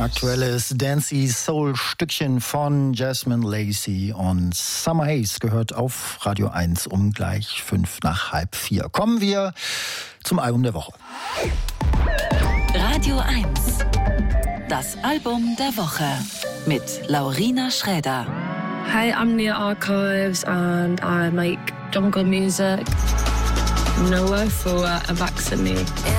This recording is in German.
Aktuelles Dancy Soul-Stückchen von Jasmine Lacey und Summer Haze gehört auf Radio 1 um gleich 3:55. Kommen wir zum Album der Woche. Radio 1. Das Album der Woche mit Laurina Schräder. Hi, I'm Nia Archives and I make jungle music. Noah for a vaccine.